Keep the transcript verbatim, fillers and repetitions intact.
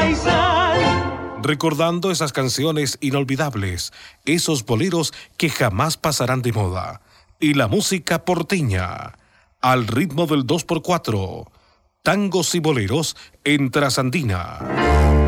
Raizal. Recordando esas canciones inolvidables, esos boleros que jamás pasarán de moda. Y la música porteña, al ritmo del dos por cuatro. Tangos y boleros en Trasandina.